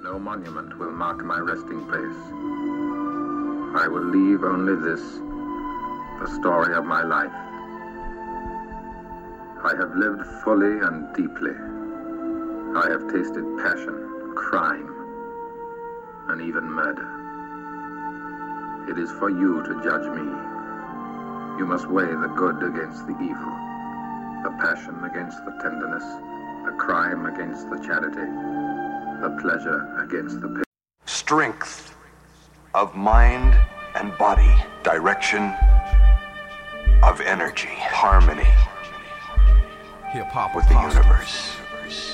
No monument will mark my resting place. I will leave only this, the story of my life. I have lived fully and deeply. I have tasted passion, crime, and even murder. It is for you to judge me. You must weigh the good against the evil, the passion against the tenderness, the crime against the charity, the pleasure against the pain. Strength of mind and body, direction of energy, harmony hip-hop with the universe.